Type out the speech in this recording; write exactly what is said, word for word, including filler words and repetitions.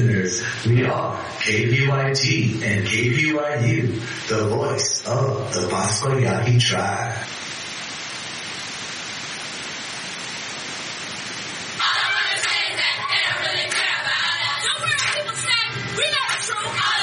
listeners. We are K P Y T and K P Y U, the voice of the Bosco Yaqui tribe. Don't worry, people say, we know the truth.